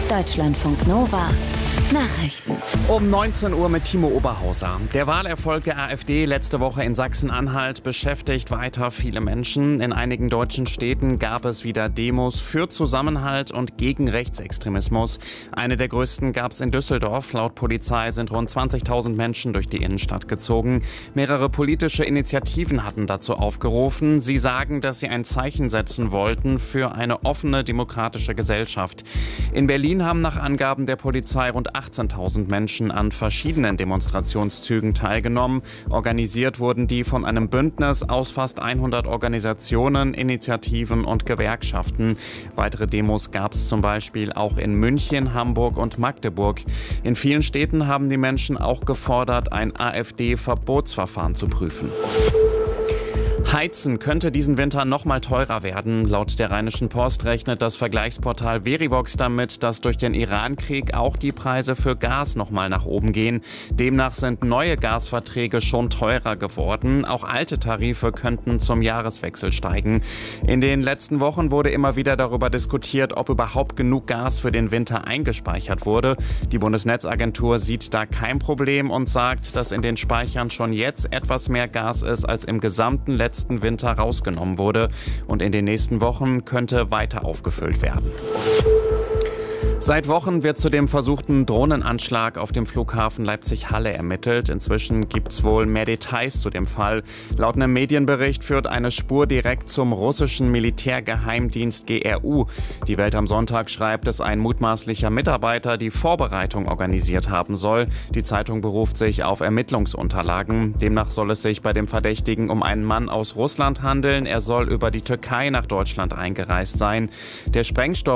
Deutschlandfunk Nova Nachrichten. Um 19 Uhr mit Timo Oberhauser. Der Wahlerfolg der AfD letzte Woche in Sachsen-Anhalt beschäftigt weiter viele Menschen. In einigen deutschen Städten gab es wieder Demos für Zusammenhalt und gegen Rechtsextremismus. Eine der größten gab es in Düsseldorf. Laut Polizei sind rund 20.000 Menschen durch die Innenstadt gezogen. Mehrere politische Initiativen hatten dazu aufgerufen. Sie sagen, dass sie ein Zeichen setzen wollten für eine offene, demokratische Gesellschaft. In Berlin haben nach Angaben der Polizei rund 18.000 Menschen an verschiedenen Demonstrationszügen teilgenommen. Organisiert wurden die von einem Bündnis aus fast 100 Organisationen, Initiativen und Gewerkschaften. Weitere Demos gab es zum Beispiel auch in München, Hamburg und Magdeburg. In vielen Städten haben die Menschen auch gefordert, ein AfD-Verbotsverfahren zu prüfen. Heizen könnte diesen Winter noch mal teurer werden. Laut der Rheinischen Post rechnet das Vergleichsportal Verivox damit, dass durch den Iran-Krieg auch die Preise für Gas noch mal nach oben gehen. Demnach sind neue Gasverträge schon teurer geworden. Auch alte Tarife könnten zum Jahreswechsel steigen. In den letzten Wochen wurde immer wieder darüber diskutiert, ob überhaupt genug Gas für den Winter eingespeichert wurde. Die Bundesnetzagentur sieht da kein Problem und sagt, dass in den Speichern schon jetzt etwas mehr Gas ist, als im gesamten letzten Winter rausgenommen wurde, und in den nächsten Wochen könnte weiter aufgefüllt werden. Seit Wochen wird zu dem versuchten Drohnenanschlag auf dem Flughafen Leipzig-Halle ermittelt. Inzwischen gibt es wohl mehr Details zu dem Fall. Laut einem Medienbericht führt eine Spur direkt zum russischen Militärgeheimdienst GRU. Die Welt am Sonntag schreibt, dass ein mutmaßlicher Mitarbeiter die Vorbereitung organisiert haben soll. Die Zeitung beruft sich auf Ermittlungsunterlagen. Demnach soll es sich bei dem Verdächtigen um einen Mann aus Russland handeln. Er soll über die Türkei nach Deutschland eingereist sein. Der Sprengstoff